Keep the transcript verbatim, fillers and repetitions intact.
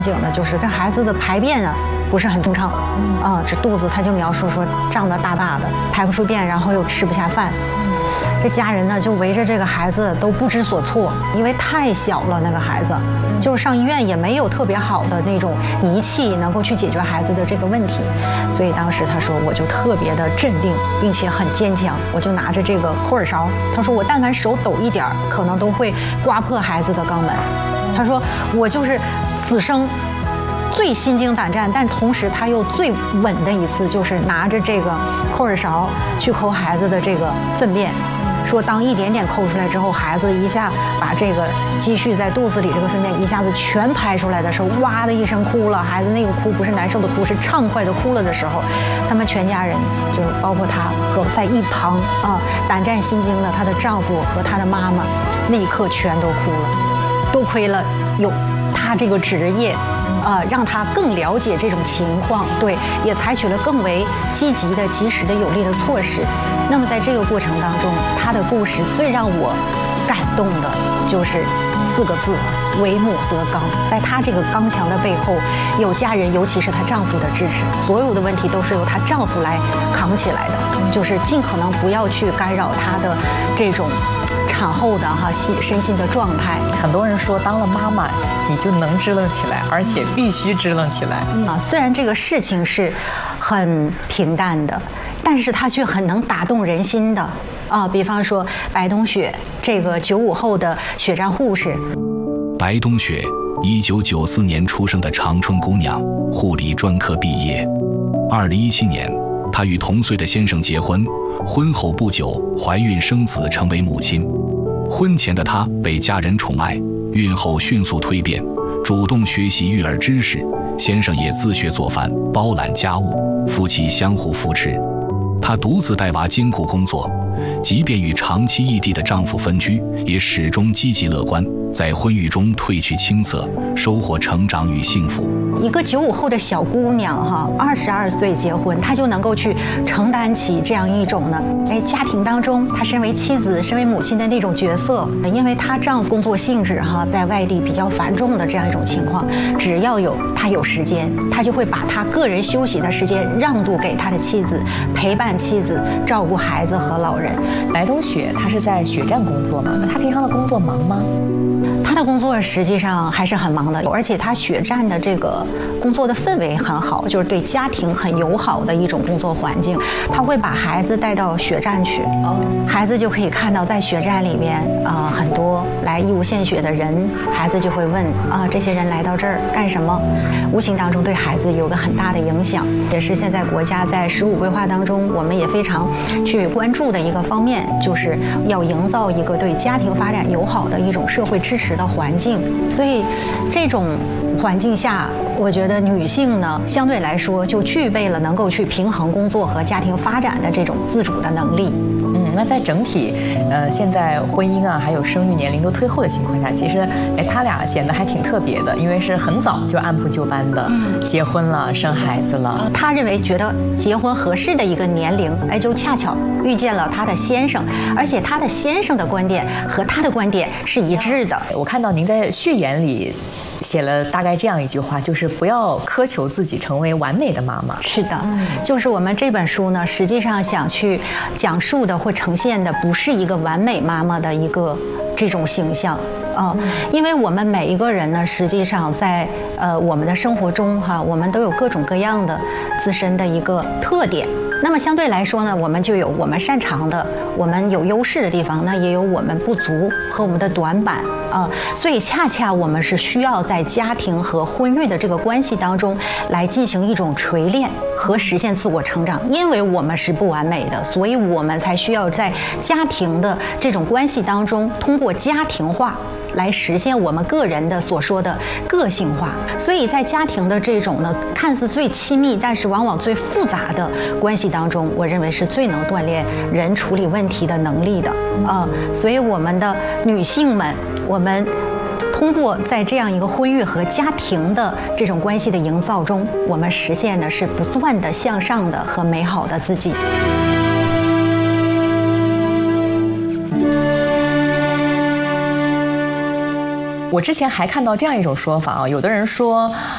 景呢，就是这孩子的排便啊不是很通畅，啊，这肚子他就描述说胀得大大的，排不出便，然后又吃不下饭。这家人呢就围着这个孩子都不知所措，因为太小了，那个孩子就是上医院也没有特别好的那种仪器能够去解决孩子的这个问题，所以当时他说我就特别的镇定，并且很坚强，我就拿着这个抠耳勺，他说我但凡手抖一点儿，可能都会刮破孩子的肛门。他说我就是此生最心惊胆战，但同时他又最稳的一次，就是拿着这个抠耳勺去抠孩子的这个粪便。说当一点点抠出来之后，孩子一下把这个积蓄在肚子里这个粪便一下子全排出来的时候，哇的一声哭了。孩子那个哭不是难受的哭，是畅快的哭了的时候，他们全家人就包括他和在一旁啊胆战心惊的她的丈夫和她的妈妈，那一刻全都哭了。多亏了有他这个职业，呃，让他更了解这种情况，对，也采取了更为积极的、及时的、有力的措施。那么在这个过程当中，他的故事最让我感动的就是四个字：为母则刚。在她这个刚强的背后，有家人，尤其是她丈夫的支持。所有的问题都是由她丈夫来扛起来的，就是尽可能不要去干扰她的这种产后的哈心身心的状态。 很多人说，当了妈妈你就能支棱起来，而且必须支棱起来。 啊，虽然这个事情是很平淡的，但是它却很能打动人心的。啊，比方说白冬雪这个九五后的血站护士。 白冬雪，一九九四年出生的长春姑娘，护理专科毕业。二零一七年，她与同岁的先生结婚，婚后不久怀孕生子，成为母亲。婚前的她被家人宠爱，孕后迅速蜕变，主动学习育儿知识，先生也自学做饭，包揽家务，夫妻相互扶持。她独自带娃兼顾工作，即便与长期异地的丈夫分居，也始终积极乐观，在婚育中褪去青涩，收获成长与幸福。 一个九五后的小姑娘哈，二十二岁结婚，她就能够去承担起这样一种呢，哎，家庭当中她身为妻子、身为母亲的那种角色。因为她丈夫工作性质哈，在外地比较繁重的这样一种情况，只要有她有时间，她就会把她个人休息的时间让渡给她的妻子，陪伴妻子，照顾孩子和老人。 白冬雪她是在血站工作嘛？那她平常的工作忙吗？ 她的工作实际上还是很忙的，而且她血站的这个工作的氛围很好，就是对家庭很友好的一种工作环境。她会把孩子带到血站去，孩子就可以看到在血站里面啊、呃、很多来义务献血的人，孩子就会问啊、呃、这些人来到这儿干什么？无形当中对孩子有个很大的影响，也是现在国家在十五规划当中我们也非常去关注的一个方面，就是要营造一个对家庭发展友好的一种社会支持的环境。所以这种环境下，我觉得女性呢相对来说就具备了能够去平衡工作和家庭发展的这种自主的能力。 嗯，那在整体，呃，现在婚姻啊，还有生育年龄都推后的情况下，其实，哎，他俩显得还挺特别的，因为是很早就按部就班的、嗯、结婚了，生孩子了。 他认为觉得结婚合适的一个年龄，哎，就恰巧遇见了他的先生，而且他的先生的观点和他的观点是一致的。 我看到您在序言里写了大概这样一句话，就是不要苛求自己成为完美的妈妈。 是的，就是我们这本书呢，实际上想去讲述的或呈现的不是一个完美妈妈的一个这种形象啊、呃，因为我们每一个人呢，实际上在呃我们的生活中哈，我们都有各种各样的自身的一个特点。那么相对来说呢，我们就有我们擅长的，我们有优势的地方，那也有我们不足和我们的短板啊、呃。所以恰恰我们是需要在家庭和婚育的这个关系当中来进行一种锤炼和实现自我成长。因为我们是不完美的，所以我们才需要在家庭的这种关系当中，通过家庭化来实现我们个人的所说的个性化。所以在家庭的这种呢，看似最亲密，但是往往最复杂的关系当中，我认为是最能锻炼人处理问题的能力的啊、呃。所以我们的女性们，我们通过在这样一个婚育和家庭的这种关系的营造中，我们实现的是不断的向上的和美好的自己。 我之前还看到这样一种说法啊，有的人说